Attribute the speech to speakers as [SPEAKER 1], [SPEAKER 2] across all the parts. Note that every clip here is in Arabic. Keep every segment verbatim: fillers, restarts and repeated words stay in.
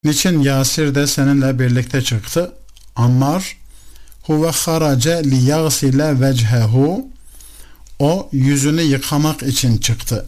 [SPEAKER 1] Niçin Yasir de seninle birlikte çıktı? Ammar, huve harace li yagsile vechehu, o yüzünü yıkamak için çıktı.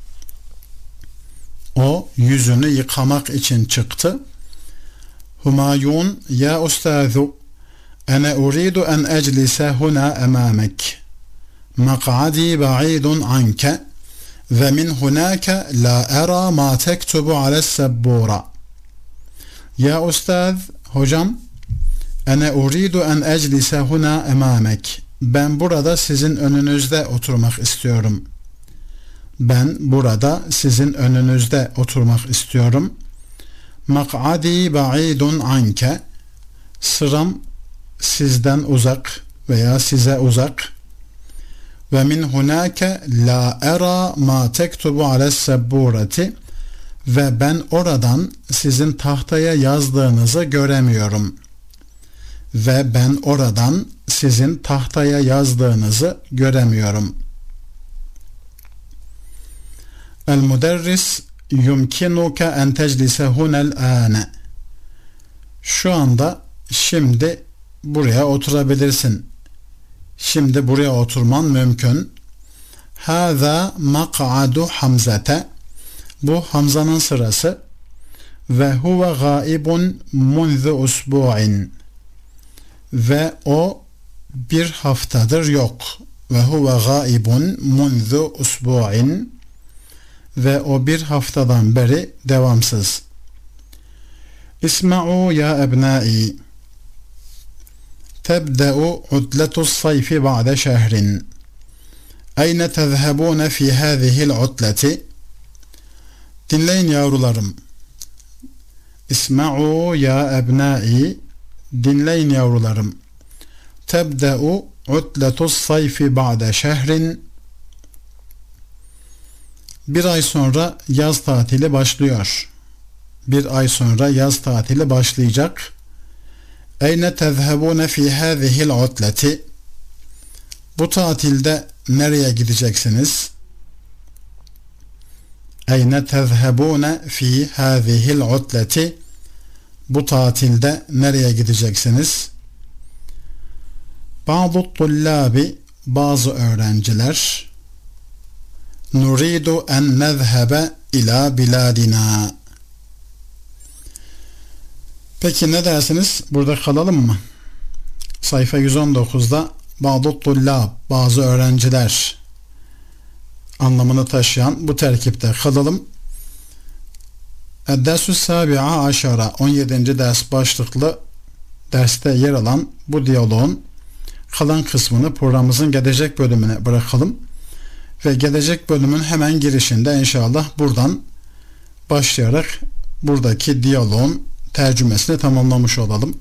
[SPEAKER 1] O yüzünü yıkamak için çıktı. Humayun, ya ustazu, ene uridu en eclise huna emamek. Mak'adi ba'idun anke ve min hunake la era ma tektubu alessebbura. Ya ustaz, hocam, ene uridu en eclise huna emamek. Ben burada sizin önünüzde oturmak istiyorum. Ben burada sizin önünüzde oturmak istiyorum. Mak'adi ba'idun anke. Sıram sizden uzak veya size uzak. Ve min hunake la era ma tektubu alesseburati. Ve ben oradan sizin tahtaya yazdığınızı göremiyorum. Ve ben oradan sizin tahtaya yazdığınızı göremiyorum. El-müderris yumkinuke en teclise hunel âne. Şu anda, şimdi buraya oturabilirsin. Şimdi buraya oturman mümkün. Hâzâ mak'adu Hamzete. Bu Hamza'nın sırası. Ve huve gâibun munzu usbu'in. Ve o bir haftadır yok. Ve huve gâibun munzu usbu'in. Ve o bir haftadan beri devamsız. İsma'u ya ebnâi. Tebde'u udletus sayfi ba'de şehrin. Eyne tezhebûne fî hâzihil udleti. Dinleyin yavrularım. İsma'u ya ebnâi. Dinleyin yavrularım. Tebde'u udletus sayfi ba'de şehrin. Bir ay sonra yaz tatili başlıyor. Bir ay sonra yaz tatili başlayacak. Eyne tezhebûne fî hâzihil udleti. Bu tatilde nereye gideceksiniz? Eyne tezhebûne fî hâzihil udleti. Bu tatilde nereye gideceksiniz? Bazı tullâbi, bazı öğrenciler, nuridu en nezhebe ila biladina. Peki ne dersiniz? Burada kalalım mı? Sayfa yüz on dokuzda bazı tullâb, bazı öğrenciler anlamını taşıyan bu terkipte kalalım. Ed-Dersü Sabi'a Aşara, on yedinci ders başlıklı derste yer alan bu diyaloğun kalan kısmını programımızın gelecek bölümüne bırakalım. Ve gelecek bölümün hemen girişinde inşallah buradan başlayarak buradaki diyaloğun tercümesini tamamlamış olalım.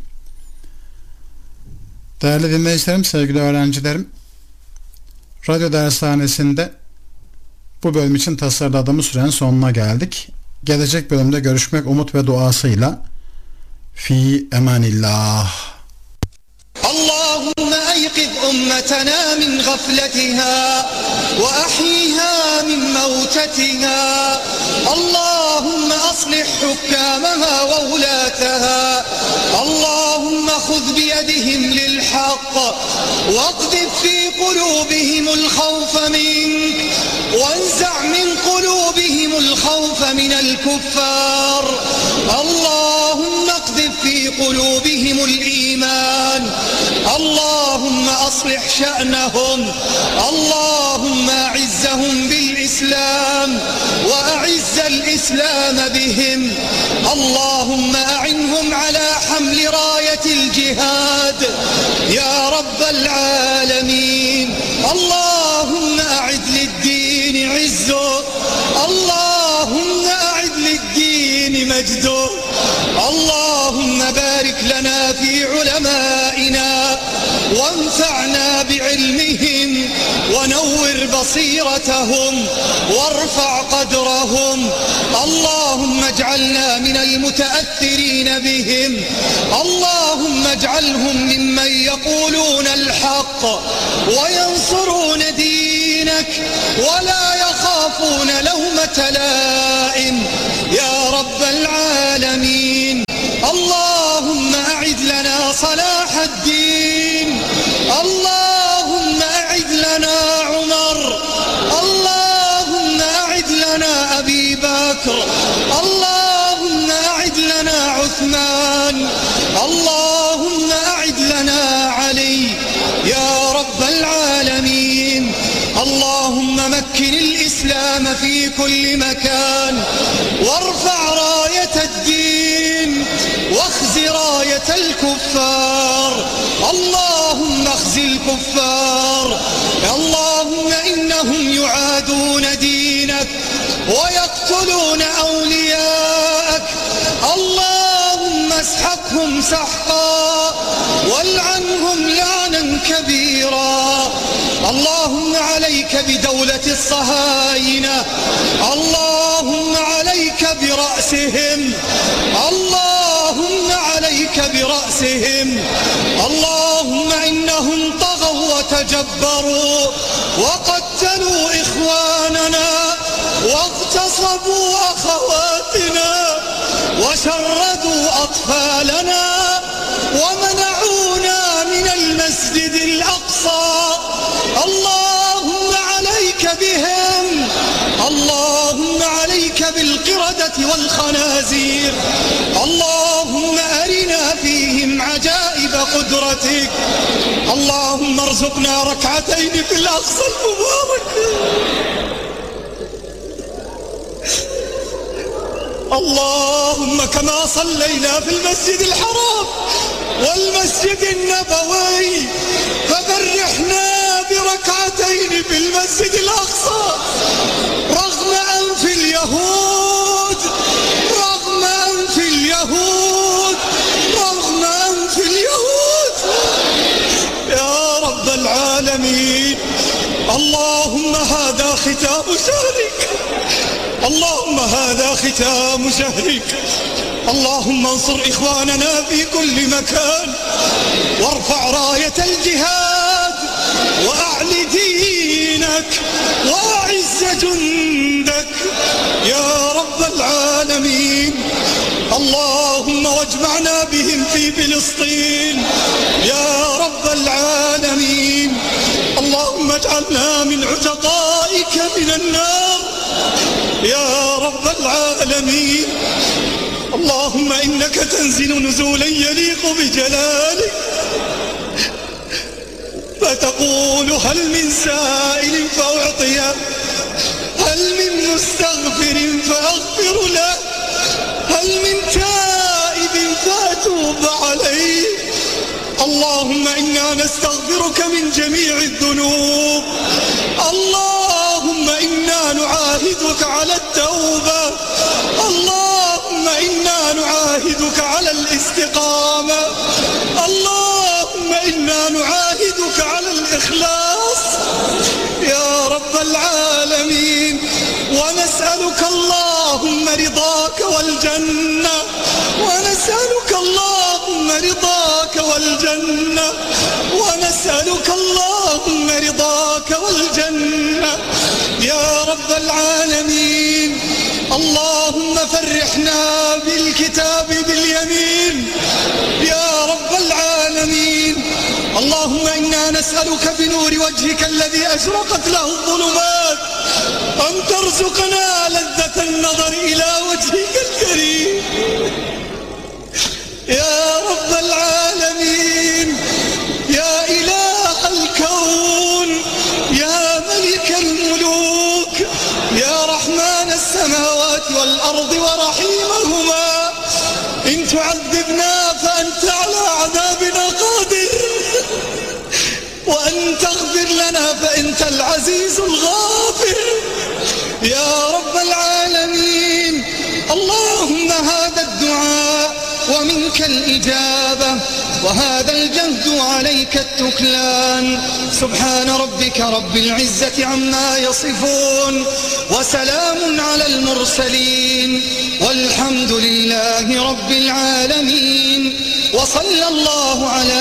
[SPEAKER 1] Değerli dinleyicilerim, sevgili öğrencilerim, radyo dershanesinde bu bölüm için tasarladığımız sürenin sonuna geldik. Gelecek bölümde görüşmek umut ve duasıyla. Fi emanillah.
[SPEAKER 2] Allahümme eykiz ummetena min gafletiha ve ahyiha min mevtetiha. Allahümme aslih hukkâmeha ve ulâteha. Allahümme khuz biyedihim lil haqq ve akdif fi kulûbihimul khawfe mink ve enza' min kulûbihimul khawfe minel kuffâr. Allahümme akdif fi kulûbihimul iman. اللهم أصلح شأنهم اللهم أعزهم بالإسلام وأعز الإسلام بهم اللهم أعنهم على حمل راية الجهاد يا رب العالمين اللهم أعد للدين عزه اللهم أعد للدين مجده اللهم بارك لنا في علمائنا وانفعنا بعلمهم ونور بصيرتهم وارفع قدرهم اللهم اجعلنا من المتأثرين بهم اللهم اجعلهم ممن يقولون الحق وينصرون دينك ولا يخافون لومة لائم يا رب العالمين عثمان. اللهم أعد لنا علي يا رب العالمين. اللهم مكن الإسلام في كل مكان، وارفع راية الدين، واخز راية الكفار. اللهم اخز الكفار. اللهم إنهم يعادون دينك ويقتلون أولياءك. اللهم اسحقهم سحقا والعنهم لعنا كبيرا. اللهم عليك بدولة الصهاينة، اللهم عليك برأسهم، اللهم عليك برأسهم. اللهم إنهم طغوا وتجبروا وقتلوا إخواننا واغتصبوا أخواتنا وشردوا أطفالنا ومنعونا من المسجد الأقصى. اللهم عليك بهم، اللهم عليك بالقردة والخنازير. اللهم أرنا فيهم عجائب قدرتك. اللهم ارزقنا ركعتين في الأقصى المبارك. اللهم كما صلينا في المسجد الحرام والمسجد النبوي ففرحنا بركعتين في المسجد الأقصى رغم أنف اليهود، رغم أنف اليهود، رغم أنف اليهود يا رب العالمين. اللهم هذا ختام شهرك، اللهم هذا ختام شهرك. اللهم انصر إخواننا في كل مكان، وارفع راية الجهاد، وأعل دينك، وأعز جندك يا رب العالمين. اللهم واجمعنا بهم في فلسطين يا رب العالمين. اللهم اجعلنا من عتقائك من النار يا رب العالمين. اللهم إنك تنزل نزولا يليق بجلالك فتقول هل من سائل فأعطيه، هل من مستغفر فأغفر له، هل من تائب فأتوب عليه. اللهم إنا نستغفرك من جميع الذنوب. اللهم إنا نعاهدك على التوبة، اللهم إنا نعاهدك على الاستقامة، اللهم إنا نعاهدك على الإخلاص يا رب العالمين. ونسألك اللهم رضاك والجنة، ونسألك اللهم رضاك والجنة، ونسألك اللهم رضاك والجنة يا رب العالمين. اللهم فرحنا بالكتاب باليمين يا رب العالمين. اللهم إنا نسألك بنور وجهك الذي أشرقت له الظلمات أن ترزقنا لذة النظر إلى وجهك الكريم يا رب العالمين. يا إله الكون، يا ملك الملوك، يا رحمن السماوات والأرض ورحيمهما، إن تعذبنا فأنت على عذابنا قادر، وأن تغفر لنا فأنت العزيز الغافر يا رب العالمين. اللهم هذا الدعاء ومنك الإجابة، وهذا الجهد وعليك التكلان. سبحان ربك رب العزة عما يصفون، وسلام على المرسلين، والحمد لله رب العالمين. وصلى الله على